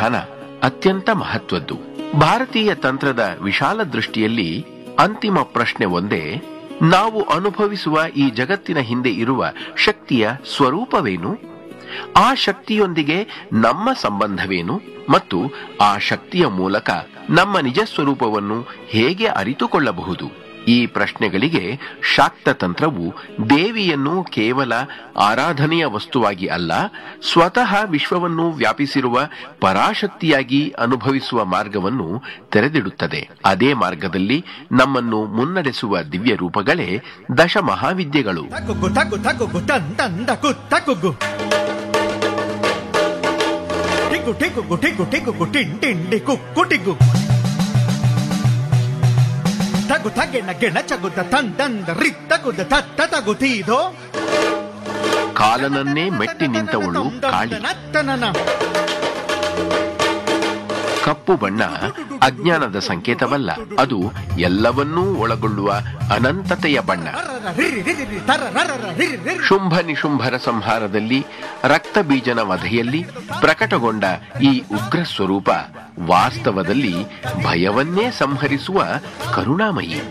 ಸ್ಥಾನ ಅತ್ಯಂತ ಮಹತ್ವದ್ದು. ಭಾರತೀಯ ತಂತ್ರದ ವಿಶಾಲ ದೃಷ್ಟಿಯಲ್ಲಿ ಅಂತಿಮ ಪ್ರಶ್ನೆ ಒಂದೇ: ನಾವು ಅನುಭವಿಸುವ ಈ ಜಗತ್ತಿನ ಹಿಂದೆ ಇರುವ ಶಕ್ತಿಯ ಸ್ವರೂಪವೇನು? ಆ ಶಕ್ತಿಯೊಂದಿಗೆ ನಮ್ಮ ಸಂಬಂಧವೇನು? ಮತ್ತು ಆ ಶಕ್ತಿಯ ಮೂಲಕ ನಮ್ಮ ನಿಜ ಸ್ವರೂಪವನ್ನು ಹೇಗೆ ಅರಿತುಕೊಳ್ಳಬಹುದು? ಈ ಪ್ರಶ್ನೆಗಳಿಗೆ ಶಾಕ್ತ ತಂತ್ರವು ದೇವಿಯನ್ನು ಕೇವಲ ಆರಾಧನೆಯ ವಸ್ತುವಾಗಿ ಅಲ್ಲ, ಸ್ವತಃ ವಿಶ್ವವನ್ನು ವ್ಯಾಪಿಸಿರುವ ಪರಾಶಕ್ತಿಯಾಗಿ ಅನುಭವಿಸುವ ಮಾರ್ಗವನ್ನು ತೆರೆದಿಡುತ್ತದೆ. ಅದೇ ಮಾರ್ಗದಲ್ಲಿ ನಮ್ಮನ್ನು ಮುನ್ನಡೆಸುವ ದಿವ್ಯ ರೂಪಗಳೇ ದಶ ಮಹಾವಿದ್ಯೆಗಳು. ಕಾಲನನ್ನೇ ಮೆಟ್ಟಿ ನಿಂತವಳು ಕಾಳಿ. ಕಪ್ಪು ಬಣ್ಣ ಅಜ್ಞಾನದ ಸಂಕೇತವಲ್ಲ, ಅದು ಎಲ್ಲವನ್ನೂ ಒಳಗೊಳ್ಳುವ ಅನಂತತೆಯ ಬಣ್ಣ. ಶುಂಭ ನಿಶುಂಭರ ಸಂಹಾರದಲ್ಲಿ, ರಕ್ತ ಬೀಜನ ವಧೆಯಲ್ಲಿ ಪ್ರಕಟಗೊಂಡ ಈ ಉಗ್ರ ಸ್ವರೂಪ ವಾಸ್ತವದಲ್ಲಿ ಭಯವನ್ನೇ ಸಂಹರಿಸುವ ಕರುಣಾಮಯಿ.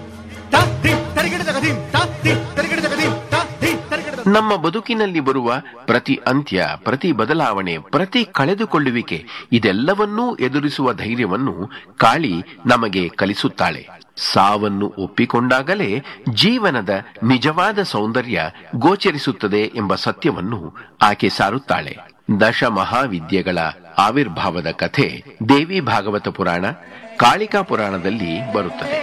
ನಮ್ಮ ಬದುಕಿನಲ್ಲಿ ಬರುವ ಪ್ರತಿ ಅಂತ್ಯ, ಪ್ರತಿ ಬದಲಾವಣೆ, ಪ್ರತಿ ಕಳೆದುಕೊಳ್ಳುವಿಕೆ, ಇದೆಲ್ಲವನ್ನೂ ಎದುರಿಸುವ ಧೈರ್ಯವನ್ನು ಕಾಳಿ ನಮಗೆ ಕಲಿಸುತ್ತಾಳೆ. ಸಾವನ್ನು ಒಪ್ಪಿಕೊಂಡಾಗಲೇ ಜೀವನದ ನಿಜವಾದ ಸೌಂದರ್ಯ ಗೋಚರಿಸುತ್ತದೆ ಎಂಬ ಸತ್ಯವನ್ನು ಆಕೆ ಸಾರುತ್ತಾಳೆ. ದಶ ಮಹಾವಿದ್ಯೆಗಳ ಆವಿರ್ಭಾವದ ಕಥೆ ದೇವಿ ಭಾಗವತ ಪುರಾಣ, ಕಾಳಿಕಾ ಪುರಾಣದಲ್ಲಿ ಬರುತ್ತದೆ.